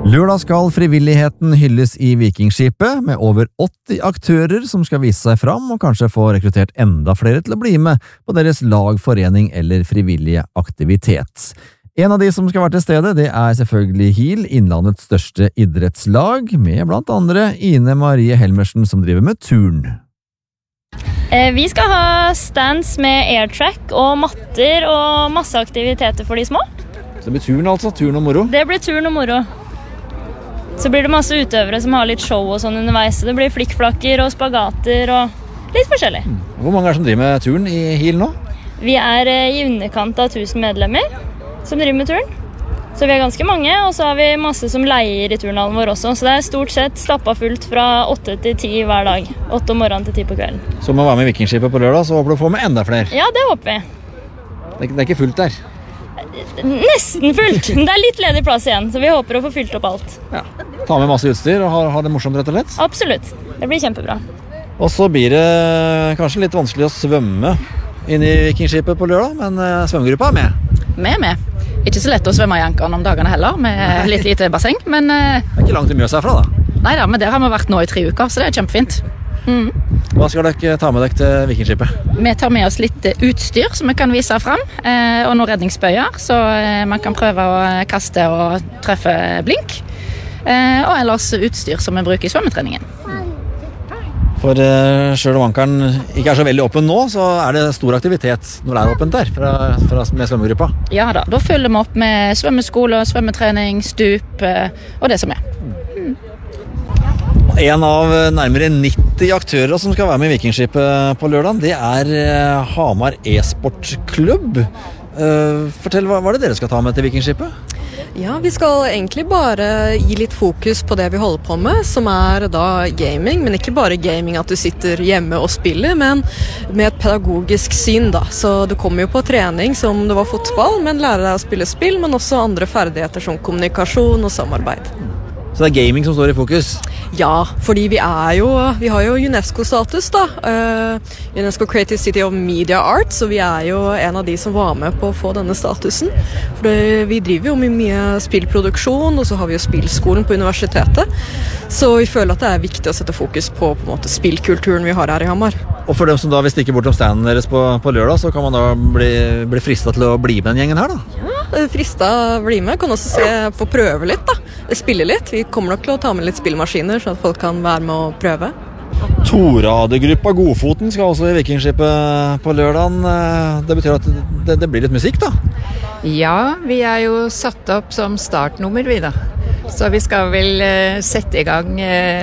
Lørdag skal frivilligheten hylles i Vikingskipet, med over 80 aktører som skal vise seg fram og kanskje få rekruttert enda flere til å bli med på deres lag, forening eller frivillige aktivitet. En av de som skal være til stede, det er selvfølgelig HIL, Innlandets største idrettslag, med blant andre Ine Marie Helmersen som driver med turn. Vi skal ha stands med airtrack og matter og masse aktiviteter for de små. Så det blir turn altså, turn og moro? Det blir turn og moro. Så blir det masse utøvere som har litt show og sånn underveis. Det blir flikkflakker og spagater og litt forskjellig. Hvor mange er det som driver med turn i HIL nå? Vi er i underkant av 1000 medlemmer som driver med turn. Så vi er ganske mange, og så har vi masse som leier i turnhallen vår også. Så det er stort sett stappa fullt fra 8 til 10 hver dag. 8 om morgenen til 10 på kvelden. Så om å være med i Vikingskipet på lørdag, så håper du å få med enda flere? Ja, det håper vi. Det er ikke fullt der? Nesten fullt. Det er litt ledig plass igjen, så vi håper å få fylt opp alt. Ja. Ta med masse utstyr og ha det morsomt rett og slett? Absolutt. Det blir kjempebra. Og så blir det kanskje litt vanskelig å svømme inn i Vikingskipet på lørdag, men svømmegruppa er med. Vi er med. Ikke så lett å svømme i Ankeren om dagene heller, med litt lite basseng, men... Det er ikke langt til Mjøs herfra da? Neida, men der har vi vært nå i 3 uker, så det er kjempefint. Hva skal dere ta med dere til Vikingskipet? Vi tar med oss litt utstyr som vi kan vise frem, og noen redningsbøyer, så man kan prøve å kaste og treffe blink, og ellers utstyr som vi bruker i svømmetreningen. For selv om Ankeren ikke er så veldig åpen nå, så er det stor aktivitet når det er åpent der med svømmegruppa. Ja da, da følger vi opp med svømmeskole, svømmetrening, stup og det som er. En av nærmere 90 aktører som skal være med i Vikingskipet på lørdag, det er Hamar e-sportklubb. Fortell, hva er det dere skal ta med til Vikingskipet? Ja, vi skal egentlig bare gi litt fokus på det vi holder på med, som er da gaming, men ikke bare gaming at du sitter hjemme og spiller, men med et pedagogisk syn da. Så du kommer jo på trening som det var fotball, men lærer deg å spille spill, men også andre ferdigheter som kommunikasjon og samarbeid. Så det er gaming som står i fokus? Ja, fordi vi har jo UNESCO-status da, UNESCO Creative City of Media Art, så vi er jo en av de som var med på å få denne statusen. For vi driver jo med mye spillproduksjon, og så har vi jo spillskolen på universitetet, så vi føler at det er viktig å sette fokus på en måte spillkulturen vi har her i Hamar. Og for dem som da vil stikke bort om standen deres på lørdag, så kan man da bli fristet til å bli med den gjengen her da? Ja, fristet å bli med, kan også få prøve litt da, spille litt. Vi kommer nok til å ta med litt spillmaskiner, så at folk kan være med og prøve. Toradegruppa Godfoten skal også i Vikingskipet på lørdagen. Det betyr at det blir litt musikk da? Ja, vi er jo satt opp som startnummer vi da. Så vi skal vel sette i gang